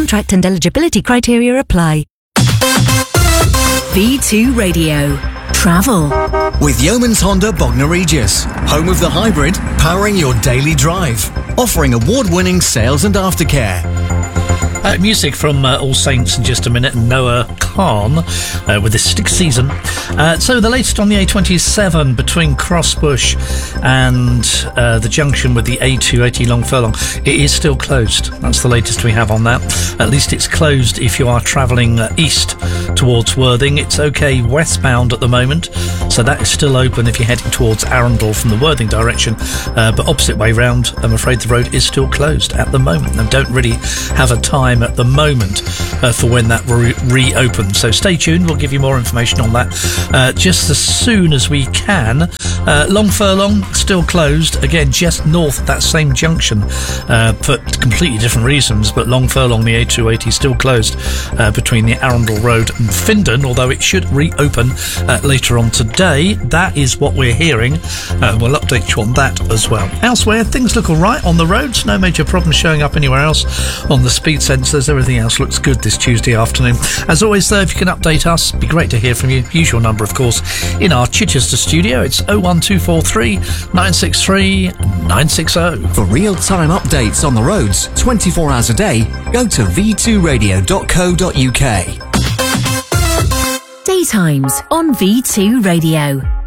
Contract and eligibility criteria apply. V2 Radio. Travel. With Yeoman's Honda Bognor Regis, home of the hybrid, powering your daily drive. Offering award-winning sales and aftercare. Music from All Saints in just a minute, and Noah Khan with the Stick Season. So the latest on the A27 between Crossbush and the junction with the A280 Long Furlong, it is still closed. That's the latest we have on that. At least it's closed if you are travelling east towards Worthing. It's okay westbound at the moment, so that is still open if you're heading towards Arundel from the Worthing direction, but opposite way round, I'm afraid the road is still closed at the moment, and don't really have a time at the moment for when that reopens. So stay tuned, we'll give you more information on that just as soon as we can. Long Furlong still closed, again just north of that same junction for completely different reasons, but Long Furlong, the A280, still closed between the Arundel Road and Findon, although it should reopen later on today. That is what we're hearing. We'll update you on that as well. Elsewhere, things look alright on the roads, no major problems showing up anywhere else on the speed sensors. Everything else looks good this Tuesday afternoon. As always though, if you can update us, it'd be great to hear from you. Usual number of course in our Chichester studio, it's 01243 963 960. For real-time updates on the roads 24 hours a day, go to v2radio.co.uk. Daytimes on V2 Radio.